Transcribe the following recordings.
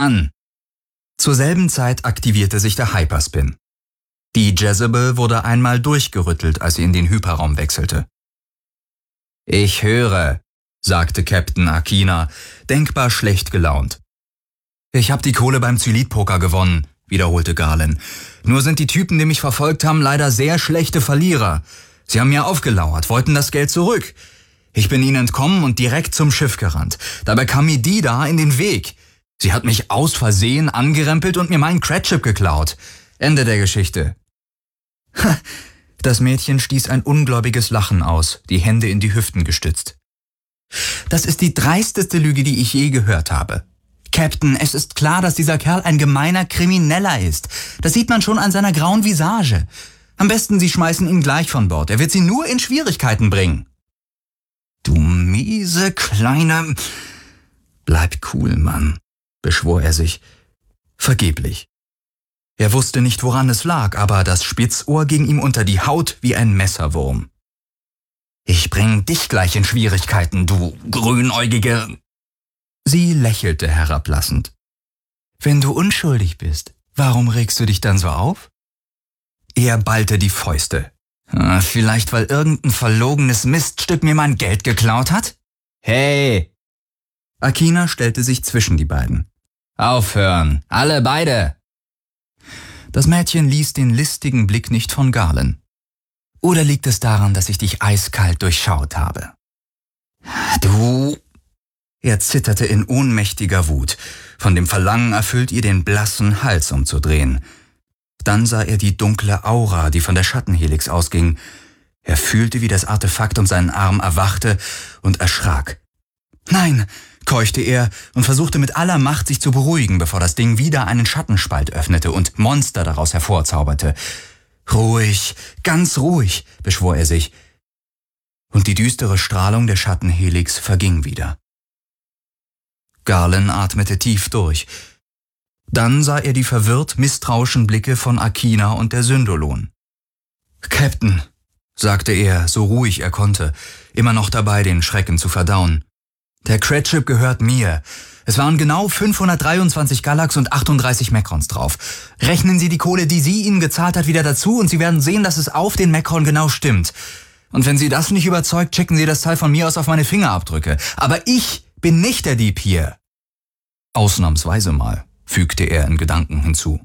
an! Zur selben Zeit aktivierte sich der Hyperspin. Die Jezebel wurde einmal durchgerüttelt, als sie in den Hyperraum wechselte. »Ich höre«, sagte Captain Akina, denkbar schlecht gelaunt. »Ich habe die Kohle beim Zylit-Poker gewonnen«, wiederholte Garland. »Nur sind die Typen, die mich verfolgt haben, leider sehr schlechte Verlierer. Sie haben mir aufgelauert, wollten das Geld zurück. Ich bin ihnen entkommen und direkt zum Schiff gerannt. Dabei kam mir die da in den Weg. Sie hat mich aus Versehen angerempelt und mir meinen Credchip geklaut. Ende der Geschichte.« Das Mädchen stieß ein ungläubiges Lachen aus, die Hände in die Hüften gestützt. »Das ist die dreisteste Lüge, die ich je gehört habe. Captain, es ist klar, dass dieser Kerl ein gemeiner Krimineller ist. Das sieht man schon an seiner grauen Visage. Am besten, Sie schmeißen ihn gleich von Bord. Er wird Sie nur in Schwierigkeiten bringen.« »Du miese kleine...« »Bleib cool, Mann«, beschwor er sich. Vergeblich. Er wusste nicht, woran es lag, aber das Spitzohr ging ihm unter die Haut wie ein Messerwurm. »Ich bring dich gleich in Schwierigkeiten, du grünäugige...« Sie lächelte herablassend. »Wenn du unschuldig bist, warum regst du dich dann so auf?« Er ballte die Fäuste. »Vielleicht, weil irgendein verlogenes Miststück mir mein Geld geklaut hat?« »Hey!« Akina stellte sich zwischen die beiden. »Aufhören, alle beide!« Das Mädchen ließ den listigen Blick nicht von Garland. »Oder liegt es daran, dass ich dich eiskalt durchschaut habe?« »Du...« Er zitterte in ohnmächtiger Wut. Von dem Verlangen erfüllt ihr den blassen Hals umzudrehen. Dann sah er die dunkle Aura, die von der Schattenhelix ausging. Er fühlte, wie das Artefakt um seinen Arm erwachte und erschrak. »Nein«, keuchte er und versuchte mit aller Macht, sich zu beruhigen, bevor das Ding wieder einen Schattenspalt öffnete und Monster daraus hervorzauberte. »Ruhig, ganz ruhig«, beschwor er sich. Und die düstere Strahlung der Schattenhelix verging wieder. Garland atmete tief durch. Dann sah er die verwirrt misstrauischen Blicke von Akina und der Syndolon. »Captain«, sagte er, so ruhig er konnte, immer noch dabei, den Schrecken zu verdauen. »Der Credchip gehört mir. Es waren genau 523 Galax und 38 Macrons drauf. Rechnen Sie die Kohle, die sie Ihnen gezahlt hat, wieder dazu und Sie werden sehen, dass es auf den Macron genau stimmt. Und wenn Sie das nicht überzeugt, checken Sie das Teil von mir aus auf meine Fingerabdrücke. Aber ich bin nicht der Dieb hier.« »Ausnahmsweise mal«, fügte er in Gedanken hinzu.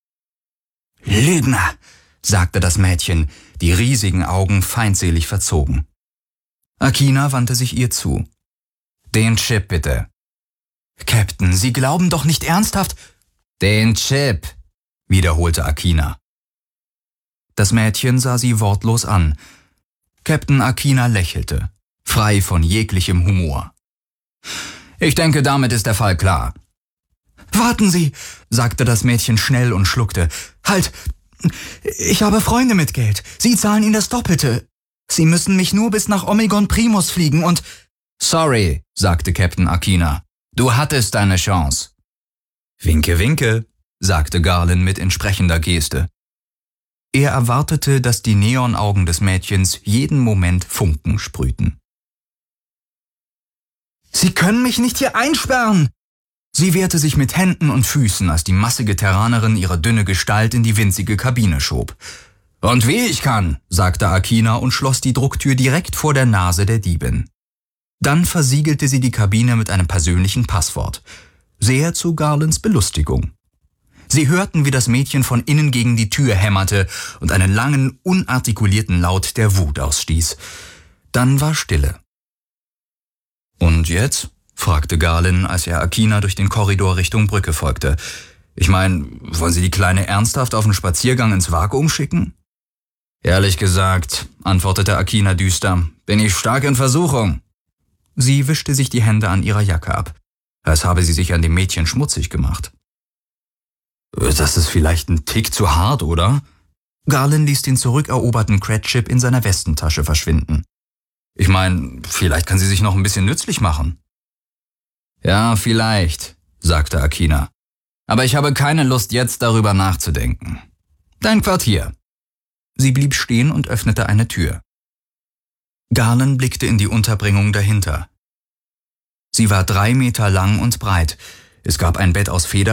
»Lügner«, sagte das Mädchen, die riesigen Augen feindselig verzogen. Akina wandte sich ihr zu. »Den Chip bitte.« »Captain, Sie glauben doch nicht ernsthaft?« »Den Chip«, wiederholte Akina. Das Mädchen sah sie wortlos an. Captain Akina lächelte, frei von jeglichem Humor. »Ich denke, damit ist der Fall klar.« »Warten Sie«, sagte das Mädchen schnell und schluckte. »Halt! Ich habe Freunde mit Geld. Sie zahlen Ihnen das Doppelte. Sie müssen mich nur bis nach Omegon Primus fliegen und...« »Sorry«, sagte Captain Akina. »Du hattest deine Chance.« »Winke, winke«, sagte Garland mit entsprechender Geste. Er erwartete, dass die Neonaugen des Mädchens jeden Moment Funken sprühten. »Sie können mich nicht hier einsperren!« Sie wehrte sich mit Händen und Füßen, als die massige Terranerin ihre dünne Gestalt in die winzige Kabine schob. »Und wie ich kann«, sagte Akina und schloss die Drucktür direkt vor der Nase der Diebin. Dann versiegelte sie die Kabine mit einem persönlichen Passwort. Sehr zu Garlands Belustigung. Sie hörten, wie das Mädchen von innen gegen die Tür hämmerte und einen langen, unartikulierten Laut der Wut ausstieß. Dann war Stille. »Und jetzt?«, fragte Garland, als er Akina durch den Korridor Richtung Brücke folgte. »Ich meine, wollen Sie die Kleine ernsthaft auf einen Spaziergang ins Vakuum schicken?« »Ehrlich gesagt«, antwortete Akina düster, »bin ich stark in Versuchung.« Sie wischte sich die Hände an ihrer Jacke ab, als habe sie sich an dem Mädchen schmutzig gemacht. »Das ist vielleicht ein Tick zu hart, oder?« Garland ließ den zurückeroberten Credchip in seiner Westentasche verschwinden. »Ich meine, vielleicht kann sie sich noch ein bisschen nützlich machen.« »Ja, vielleicht«, sagte Akina. »Aber ich habe keine Lust, jetzt darüber nachzudenken. Dein Quartier.« Sie blieb stehen und öffnete eine Tür. Garland blickte in die Unterbringung dahinter. Sie war 3 Meter lang und breit. Es gab ein Bett aus